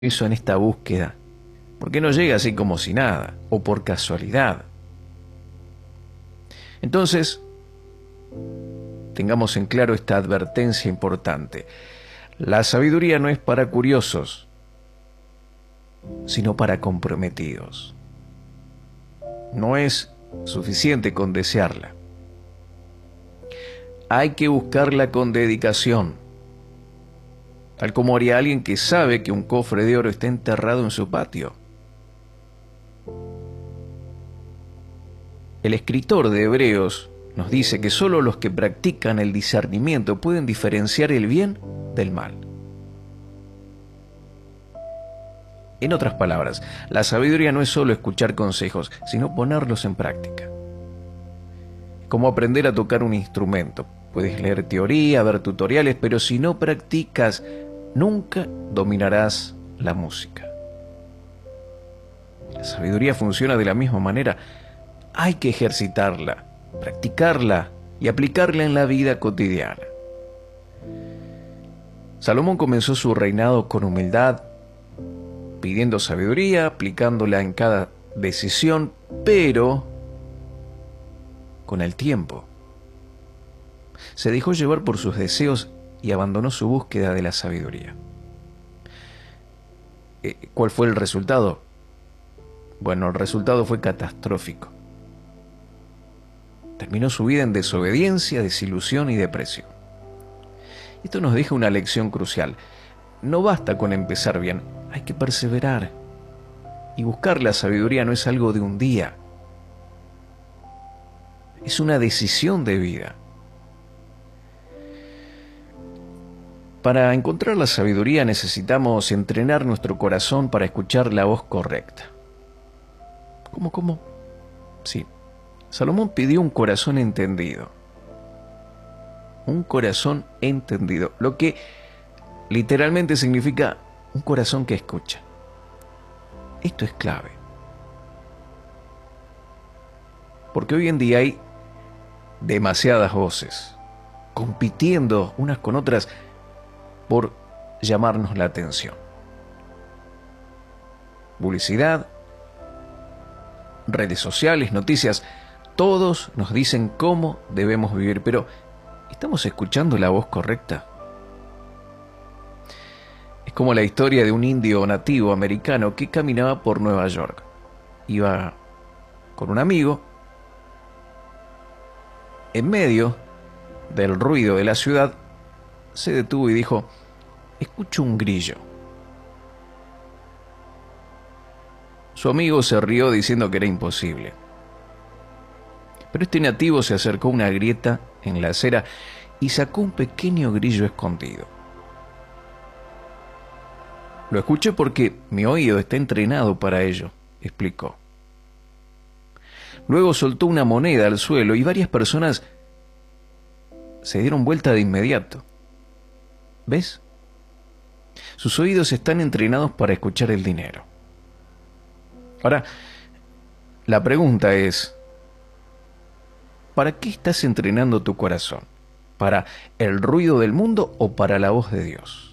hizo en esta búsqueda, porque no llega así como si nada, o por casualidad. Entonces, tengamos en claro esta advertencia importante. La sabiduría no es para curiosos, sino para comprometidos. No es suficiente con desearla. Hay que buscarla con dedicación, tal como haría alguien que sabe que un cofre de oro está enterrado en su patio. El escritor de Hebreos nos dice que solo los que practican el discernimiento pueden diferenciar el bien del mal. En otras palabras, la sabiduría no es solo escuchar consejos, sino ponerlos en práctica. Como aprender a tocar un instrumento. Puedes leer teoría, ver tutoriales, pero si no practicas, nunca dominarás la música. La sabiduría funciona de la misma manera. Hay que ejercitarla, practicarla y aplicarla en la vida cotidiana. Salomón comenzó su reinado con humildad, pidiendo sabiduría, aplicándola en cada decisión, pero con el tiempo se dejó llevar por sus deseos y abandonó su búsqueda de la sabiduría. ¿Cuál fue el resultado? Bueno, el resultado fue catastrófico. Terminó su vida en desobediencia, desilusión y depresión. Esto nos deja una lección crucial. No basta con empezar bien, hay que perseverar. Y buscar la sabiduría no es algo de un día. Es una decisión de vida. Para encontrar la sabiduría necesitamos entrenar nuestro corazón para escuchar la voz correcta. ¿Cómo? Sí. Salomón pidió un corazón entendido. Un corazón entendido. Lo que literalmente significa un corazón que escucha. Esto es clave. Porque hoy en día hay demasiadas voces compitiendo unas con otras por llamarnos la atención. Publicidad, redes sociales, noticias, todos nos dicen cómo debemos vivir, pero ¿estamos escuchando la voz correcta? Es como la historia de un indio nativo americano que caminaba por Nueva York. Iba con un amigo. En medio del ruido de la ciudad, se detuvo y dijo: escucho un grillo. Su amigo se rió diciendo que era imposible. Pero este nativo se acercó a una grieta en la acera y sacó un pequeño grillo escondido. Lo escuché porque mi oído está entrenado para ello, explicó. Luego soltó una moneda al suelo y varias personas se dieron vuelta de inmediato. ¿Ves? Sus oídos están entrenados para escuchar el dinero. Ahora, la pregunta es: ¿para qué estás entrenando tu corazón? ¿Para el ruido del mundo o para la voz de Dios?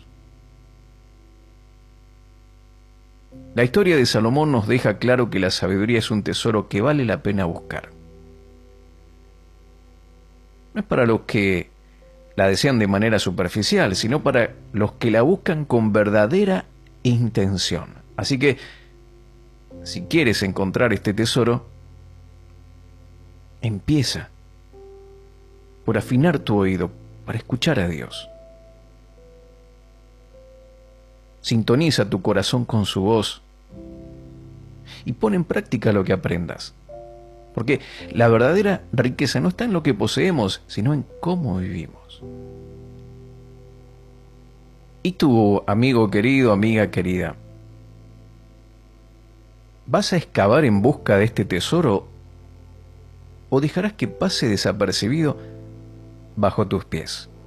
La historia de Salomón nos deja claro que la sabiduría es un tesoro que vale la pena buscar. No es para los que la desean de manera superficial, sino para los que la buscan con verdadera intención. Así que, si quieres encontrar este tesoro, empieza por afinar tu oído para escuchar a Dios. Sintoniza tu corazón con su voz y pon en práctica lo que aprendas. Porque la verdadera riqueza no está en lo que poseemos, sino en cómo vivimos. ¿Y tú, amigo querido, amiga querida? ¿Vas a excavar en busca de este tesoro o dejarás que pase desapercibido bajo tus pies?